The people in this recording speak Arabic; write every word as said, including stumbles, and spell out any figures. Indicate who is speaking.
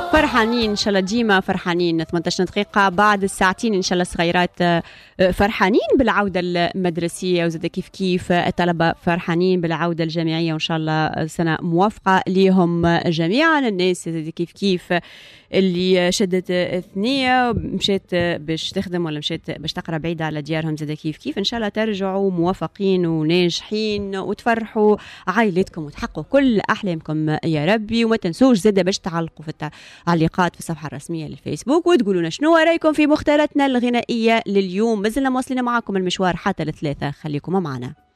Speaker 1: فرحانين ان شاء الله، ديما فرحانين. ثمانية عشر دقيقة بعد الساعتين ان شاء الله صغيرات فرحانين بالعودة المدرسية، وزاد كيف كيف الطلبة فرحانين بالعودة الجامعية، وان شاء الله سنة موافقة ليهم جميعا. الناس زاد كيف كيف اللي شدت ثنية مشيت باش تخدم ولا مشيت باش تقرا بعيدة على ديارهم، زاد كيف كيف ان شاء الله ترجعوا موافقين وناجحين وتفرحوا عائلتكم وتحققوا كل احلامكم يا ربي. وما تنسوش زاد باش تعلقوا في التعليقات في الصفحة الرسمية للفيسبوك وتقولوا لنا شنو رايكم في مختاراتنا الغنائية لليوم. مازلنا مواصلين معاكم المشوار حتى الثلاثة، خليكم معنا.